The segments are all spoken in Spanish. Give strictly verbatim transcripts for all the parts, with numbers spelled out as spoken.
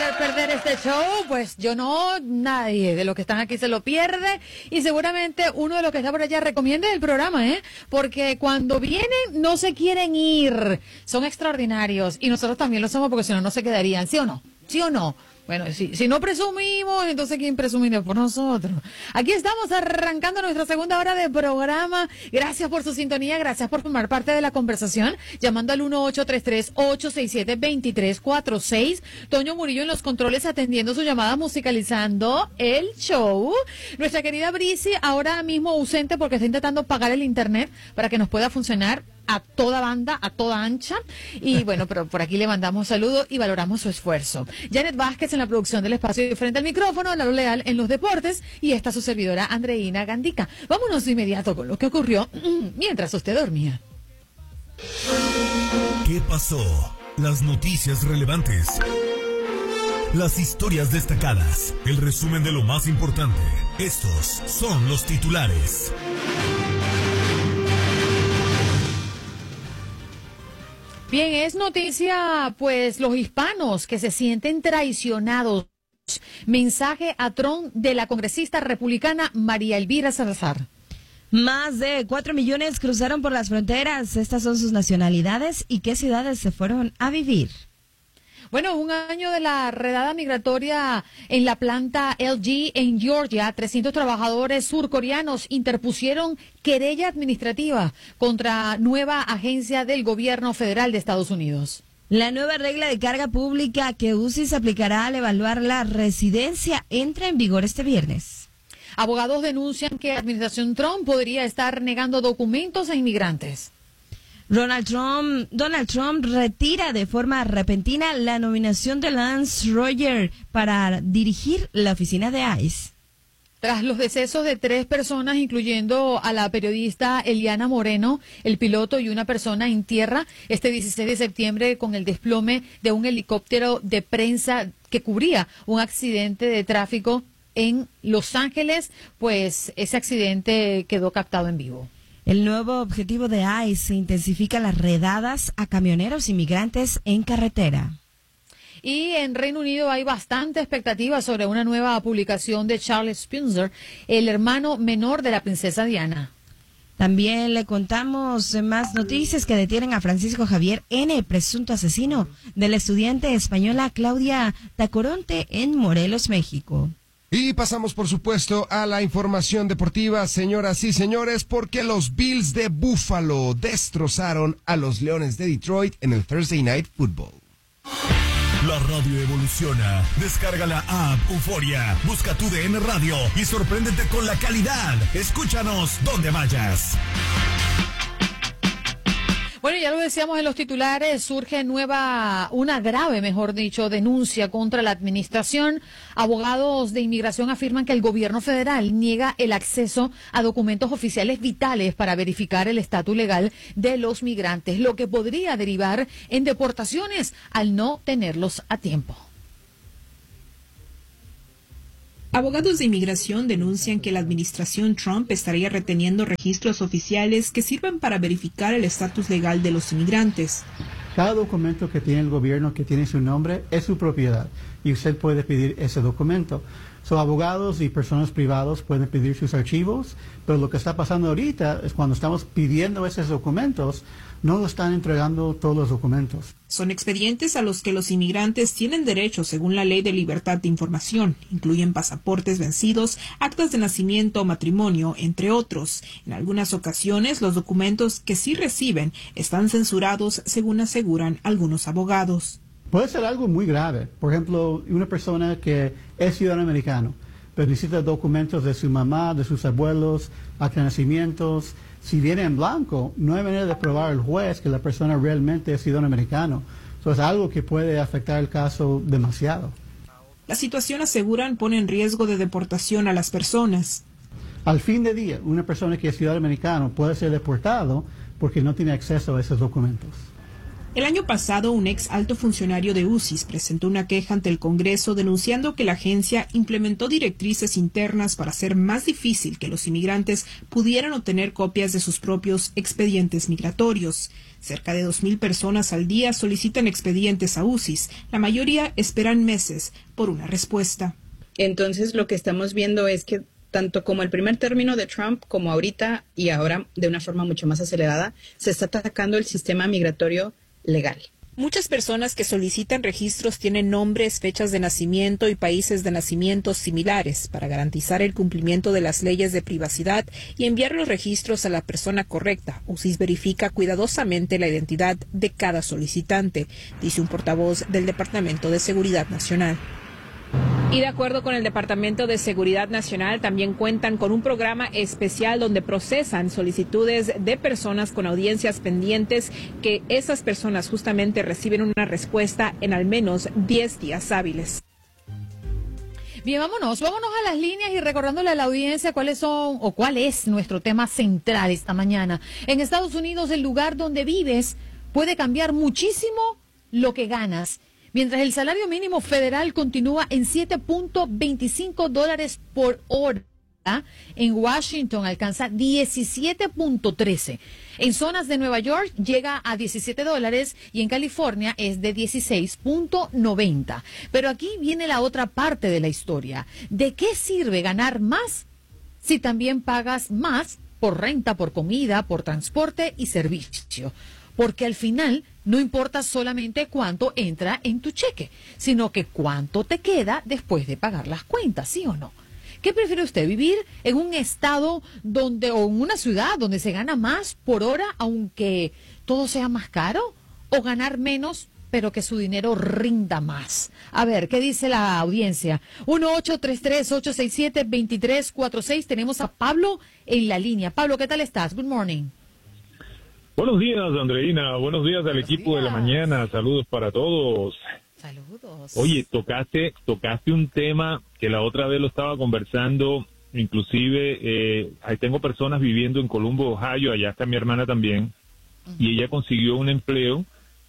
querer perder este show, pues yo no, nadie de los que están aquí se lo pierde y seguramente uno de los que está por allá recomiende el programa, ¿eh? Porque cuando vienen no se quieren ir, son extraordinarios y nosotros también lo somos porque si no, no se quedarían, ¿sí o no? ¿Sí o no? Bueno, si, si no presumimos, entonces ¿quién presumirá por nosotros? Aquí estamos arrancando nuestra segunda hora de programa. Gracias por su sintonía, gracias por formar parte de la conversación, llamando al uno ocho tres tres, ocho seis siete, dos tres cuatro seis. Toño Murillo en los controles atendiendo su llamada, musicalizando el show. Nuestra querida Brisi, ahora mismo ausente porque está intentando pagar el internet para que nos pueda funcionar a toda banda, a toda ancha. Y bueno, pero por aquí le mandamos saludos y valoramos su esfuerzo. Janet Vázquez en la producción del espacio y frente al micrófono, Lalo Leal en los deportes y esta su servidora Andreina Gandica. Vámonos de inmediato con lo que ocurrió mientras usted dormía. ¿Qué pasó? Las noticias relevantes. Las historias destacadas. El resumen de lo más importante. Estos son los titulares. Bien, es noticia, pues, los hispanos que se sienten traicionados. Mensaje a Trump de la congresista republicana María Elvira Salazar. Más de cuatro millones cruzaron por las fronteras. Estas son sus nacionalidades y qué ciudades se fueron a vivir. Bueno, un año de la redada migratoria en la planta L G en Georgia, trescientos trabajadores surcoreanos interpusieron querella administrativa contra nueva agencia del gobierno federal de Estados Unidos. La nueva regla de carga pública que U C I se aplicará al evaluar la residencia entra en vigor este viernes. Abogados denuncian que la administración Trump podría estar negando documentos a inmigrantes. Donald Trump, Donald Trump retira de forma repentina la nominación de Lance Roger para dirigir la oficina de ICE. Tras los decesos de tres personas, incluyendo a la periodista Eliana Moreno, el piloto y una persona en tierra, este dieciséis de septiembre con el desplome de un helicóptero de prensa que cubría un accidente de tráfico en Los Ángeles, pues ese accidente quedó captado en vivo. El nuevo objetivo de ICE intensifica las redadas a camioneros inmigrantes en carretera. Y en Reino Unido hay bastante expectativa sobre una nueva publicación de Charles Spencer, el hermano menor de la princesa Diana. También le contamos más noticias que detienen a Francisco Javier N., presunto asesino de la estudiante española Claudia Tacoronte en Morelos, México. Y pasamos, por supuesto, a la información deportiva, señoras y señores, porque los Bills de Buffalo destrozaron a los Leones de Detroit en el Thursday Night Football. La radio evoluciona. Descarga la app Euforia, busca tu D N Radio y sorpréndete con la calidad. Escúchanos donde vayas. Bueno, ya lo decíamos en los titulares, surge nueva, una grave, mejor dicho, denuncia contra la administración. Abogados de inmigración afirman que el gobierno federal niega el acceso a documentos oficiales vitales para verificar el estatus legal de los migrantes, lo que podría derivar en deportaciones al no tenerlos a tiempo. Abogados de inmigración denuncian que la administración Trump estaría reteniendo registros oficiales que sirven para verificar el estatus legal de los inmigrantes. Cada documento que tiene el gobierno que tiene su nombre es su propiedad y usted puede pedir ese documento. So, abogados y personas privadas pueden pedir sus archivos, pero lo que está pasando ahorita es cuando estamos pidiendo esos documentos, no lo están entregando todos los documentos. Son expedientes a los que los inmigrantes tienen derecho según la Ley de Libertad de Información. Incluyen pasaportes vencidos, actas de nacimiento o matrimonio, entre otros. En algunas ocasiones, los documentos que sí reciben están censurados, según aseguran algunos abogados. Puede ser algo muy grave. Por ejemplo, una persona que es ciudadano americano, pero necesita documentos de su mamá, de sus abuelos, acta de nacimientos. Si viene en blanco, no hay manera de probar al juez que la persona realmente es ciudadano americano. Eso es algo que puede afectar el caso demasiado. La situación, aseguran, pone en riesgo de deportación a las personas. Al fin de día, una persona que es ciudadano americano puede ser deportado porque no tiene acceso a esos documentos. El año pasado, un ex alto funcionario de U C I S presentó una queja ante el Congreso denunciando que la agencia implementó directrices internas para hacer más difícil que los inmigrantes pudieran obtener copias de sus propios expedientes migratorios. Cerca de dos mil personas al día solicitan expedientes a U C I S. La mayoría esperan meses por una respuesta. Entonces, lo que estamos viendo es que tanto como el primer término de Trump, como ahorita y ahora de una forma mucho más acelerada, se está atacando el sistema migratorio legal. Muchas personas que solicitan registros tienen nombres, fechas de nacimiento y países de nacimiento similares para garantizar el cumplimiento de las leyes de privacidad y enviar los registros a la persona correcta. U C I S verifica cuidadosamente la identidad de cada solicitante, dice un portavoz del Departamento de Seguridad Nacional. Y de acuerdo con el Departamento de Seguridad Nacional, también cuentan con un programa especial donde procesan solicitudes de personas con audiencias pendientes, que esas personas justamente reciben una respuesta en al menos diez días hábiles. Bien, vámonos, vámonos a las líneas y recordándole a la audiencia cuáles son o cuál es nuestro tema central esta mañana. En Estados Unidos, el lugar donde vives puede cambiar muchísimo lo que ganas. Mientras el salario mínimo federal continúa en siete punto veinticinco dólares por hora, en Washington alcanza diecisiete punto trece. En zonas de Nueva York llega a diecisiete dólares y en California es de dieciséis punto noventa. Pero aquí viene la otra parte de la historia. ¿De qué sirve ganar más si también pagas más por renta, por comida, por transporte y servicio? Porque al final no importa solamente cuánto entra en tu cheque, sino que cuánto te queda después de pagar las cuentas, ¿sí o no? ¿Qué prefiere usted, vivir en un estado donde o en una ciudad donde se gana más por hora aunque todo sea más caro, o ganar menos pero que su dinero rinda más? A ver, ¿qué dice la audiencia? uno ocho tres tres, ocho seis siete, dos tres cuatro seis. Tenemos a Pablo en la línea. Pablo, ¿qué tal estás? Good morning. Buenos días, Andreina. Buenos días al Buenos equipo días. de la mañana. Saludos para todos. Saludos. Oye, tocaste tocaste un tema que la otra vez lo estaba conversando. Inclusive, eh, ahí tengo personas viviendo en Columbo, Ohio. Allá está mi hermana también. Uh-huh. Y ella consiguió un empleo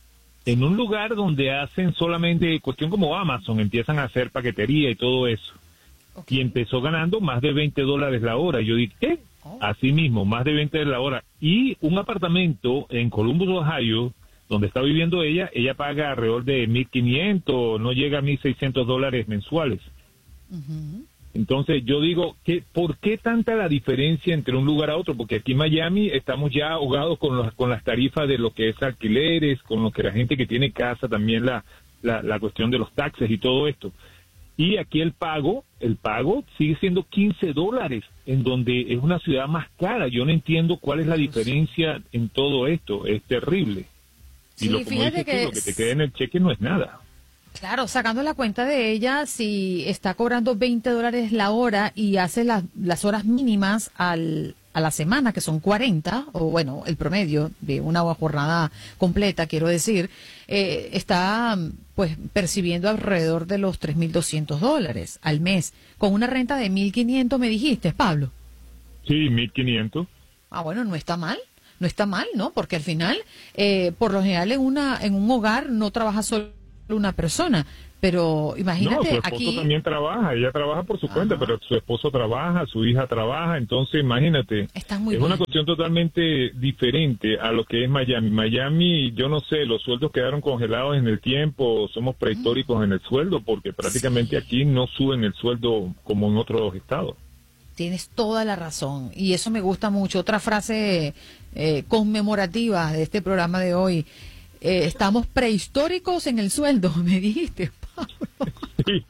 en un lugar donde hacen solamente cuestión como Amazon. Empiezan a hacer paquetería y todo eso. Okay. Y empezó ganando más de veinte dólares la hora. Yo dije, ¿qué? Oh. Así mismo, más de veinte dólares la hora. Y un apartamento en Columbus, Ohio, donde está viviendo ella, ella paga alrededor de mil quinientos, no llega a mil seiscientos dólares mensuales. Uh-huh. Entonces yo digo, que ¿por qué tanta la diferencia entre un lugar a otro? Porque aquí en Miami estamos ya ahogados con, los, con las tarifas de lo que es alquileres, con lo que la gente que tiene casa, también la, la, la cuestión de los taxes y todo esto. Y aquí el pago, el pago sigue siendo quince dólares, en donde es una ciudad más cara. Yo no entiendo cuál es la diferencia en todo esto. Es terrible. Sí, y lo, como dices que tú, lo que te queda en el cheque no es nada. Claro, sacando la cuenta de ella, si está cobrando veinte dólares la hora y hace la, las horas mínimas al, a la semana, que son cuarenta, o bueno, el promedio de una jornada completa, quiero decir, eh, está pues percibiendo alrededor de los tres mil doscientos dólares al mes, con una renta de mil quinientos, me dijiste, Pablo. Sí, mil quinientos. Ah, bueno, no está mal. No está mal, ¿no? Porque al final, eh, por lo general, en una en un hogar no trabaja solo una persona, pero imagínate, no, su esposo aquí también trabaja, ella trabaja por su Ajá. cuenta, pero su esposo trabaja, su hija trabaja, entonces imagínate, Está muy es bien. Una cuestión totalmente diferente a lo que es Miami. Miami, yo no sé, los sueldos quedaron congelados en el tiempo, somos prehistóricos mm. en el sueldo, porque prácticamente sí. aquí no suben el sueldo como en otros estados. Tienes toda la razón, y eso me gusta mucho. Otra frase eh, conmemorativa de este programa de hoy, eh, estamos prehistóricos en el sueldo, me dijiste, Pablo. Sí.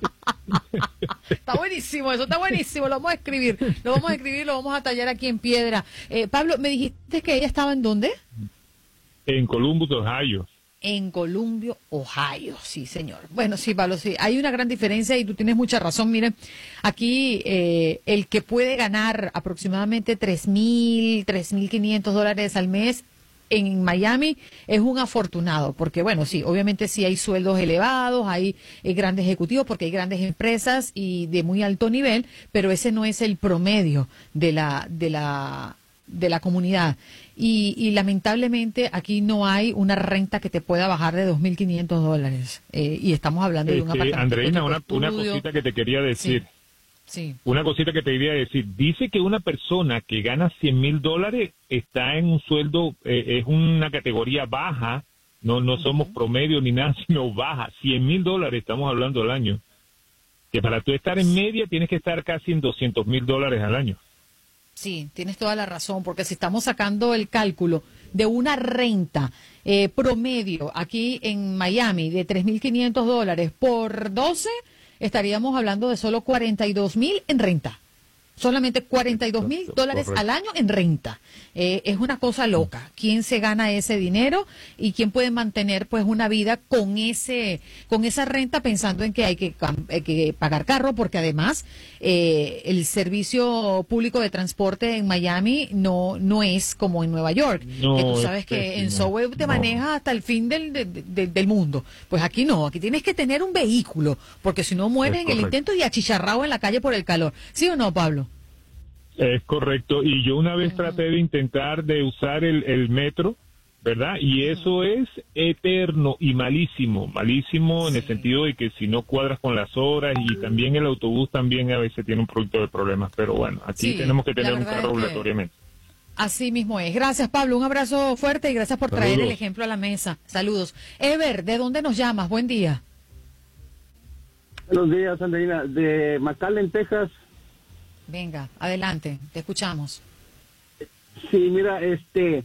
Está buenísimo, eso está buenísimo, lo vamos a escribir, lo vamos a escribir, lo vamos a tallar aquí en piedra. Eh, Pablo, me dijiste que ella estaba ¿en dónde? En Columbus, Ohio. En Columbus, Ohio, sí, señor. Bueno, sí, Pablo, sí, hay una gran diferencia y tú tienes mucha razón. Miren, aquí eh, el que puede ganar aproximadamente tres mil, tres mil quinientos dólares al mes en Miami es un afortunado, porque bueno, sí, obviamente sí hay sueldos elevados, hay eh, grandes ejecutivos, porque hay grandes empresas y de muy alto nivel, pero ese no es el promedio de la de la de la comunidad. Y, y lamentablemente aquí no hay una renta que te pueda bajar de dos mil quinientos dólares. Eh, y estamos hablando de un Este, apartamento. Andreina, tipo una, una estudio. cosita que te quería decir. Sí. Una cosita que te quería decir. Dice que una persona que gana cien mil dólares está en un sueldo, eh, es una categoría baja. No no somos promedio ni nada, sino baja. cien mil dólares estamos hablando al año. Que para tú estar en media tienes que estar casi en doscientos mil dólares al año. Sí, tienes toda la razón, porque si estamos sacando el cálculo de una renta eh, promedio aquí en Miami de tres mil quinientos dólares por doce, estaríamos hablando de solo cuarenta y dos mil en renta. Solamente cuarenta y dos mil dólares Correcto. al año en renta. Eh, es una cosa loca. ¿Quién se gana ese dinero y quién puede mantener pues una vida con ese con esa renta pensando en que hay que, cam- hay que pagar carro? Porque además eh, el servicio público de transporte en Miami no no es como en Nueva York. No, que tú es sabes que en pésimo. Subway te No. manejas hasta el fin del, de- de- del mundo. Pues aquí no. Aquí tienes que tener un vehículo porque si no mueres Es en el correcto. intento y achicharrado en la calle por el calor. ¿Sí o no, Pablo? Es correcto, y yo una vez traté de intentar de usar el, el metro, ¿verdad? Y eso es eterno y malísimo, malísimo en el Sí. sentido de que si no cuadras con las horas, y también el autobús también a veces tiene un producto de problemas, pero bueno, aquí Sí, tenemos que la tener un verdad carro es que- obligatoriamente. Así mismo es. Gracias, Pablo. Un abrazo fuerte y gracias por traer Saludos. el ejemplo a la mesa. Saludos. Ever, ¿de dónde nos llamas? Buen día. Buenos días, Andreina. De McAllen, Texas. Venga, adelante. Te escuchamos. Sí, mira, este,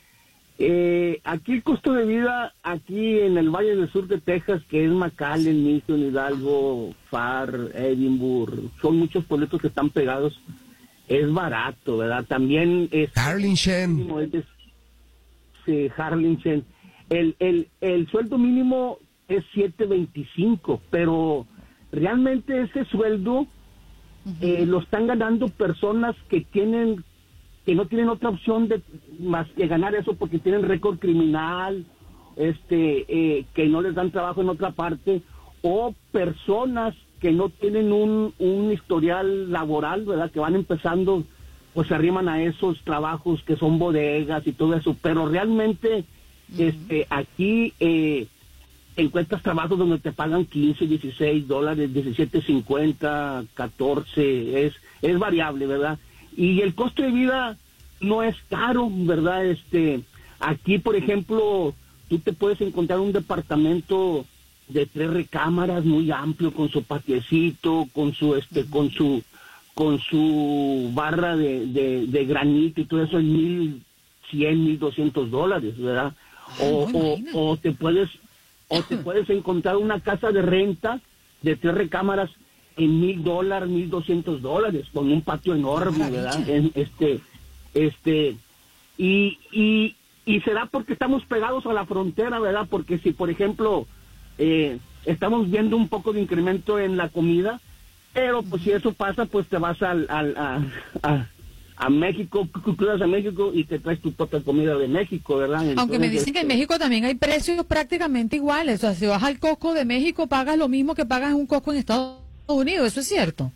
eh, aquí el costo de vida, aquí en el Valle del Sur de Texas, que es McAllen, Mission, Hidalgo, Far, Edinburgh, son muchos pueblitos que están pegados, es barato, ¿verdad? También es... Harlingen. es de- sí, Harlingen. El, el, el sueldo mínimo es siete veinticinco, pero realmente ese sueldo eh, lo están ganando personas que tienen que no tienen otra opción de más que ganar eso porque tienen récord criminal, este eh, que no les dan trabajo en otra parte, o personas que no tienen un, un historial laboral, ¿verdad? Que van empezando, pues se arriman a esos trabajos que son bodegas y todo eso, pero realmente este aquí eh, encuentras trabajos donde te pagan quince, dieciséis dólares, diecisiete cincuenta, catorce, es es variable, ¿verdad? Y el costo de vida no es caro, ¿verdad? Este, aquí, por ejemplo, tú te puedes encontrar un departamento de tres recámaras muy amplio, con su patiecito, con su este, con su con su barra de, de, de granito y todo eso en mil cien, mil doscientos dólares, ¿verdad? O, o, o te puedes o te puedes encontrar una casa de renta de tres recámaras en mil dólares, mil doscientos dólares, con un patio enorme, ¿verdad? En, este, este, y, y, y será porque estamos pegados a la frontera, ¿verdad? Porque si, por ejemplo, eh, estamos viendo un poco de incremento en la comida, pero pues si eso pasa, pues te vas al, al, a, a, a México, cruzas a México y te traes tu propia comida de México, ¿verdad? Aunque me Entonces, dicen que en este, México también hay precios prácticamente iguales. O sea, si vas al Costco de México, pagas lo mismo que pagas en un Costco en Estados Unidos. ¿Eso es cierto?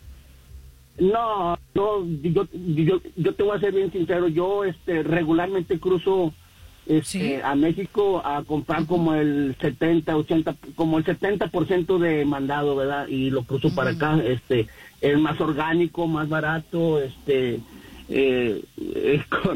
No, no, yo, yo, yo te voy a ser bien sincero, yo este, regularmente cruzo este, a México a comprar como el setenta, ochenta, como el setenta por ciento de mandado, ¿verdad? Y lo cruzo para acá, este, es más orgánico, más barato, este, eh, es con